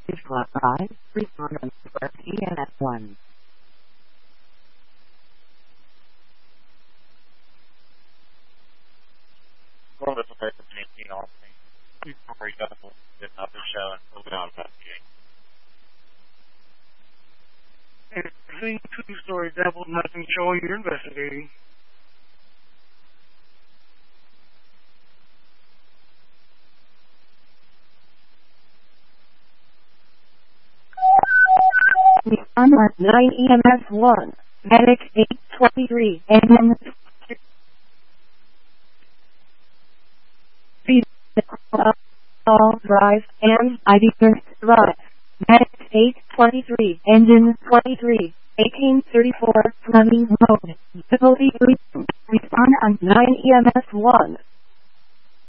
Club 5, respond on EMS 1. Well, this is anything else. Before you got another show and moving on investigating. Everything two-story devil nothing showing you're investigating. Respond on 9 EMS 1, Medic 823, and all drive and ID first drive. Medic 823, engine 23, 1834, running mode. Difficulty respond on 9 EMS 1.